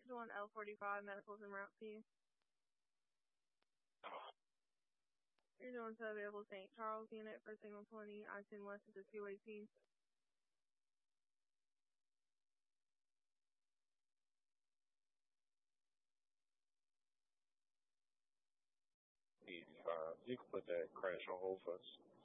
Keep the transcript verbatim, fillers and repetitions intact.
to one L forty-five, medical's en route to you. You're doing to available Saint Charles unit for signal twenty, I ten west to two eighteen. eighty-five. You can put that crash on hold for us.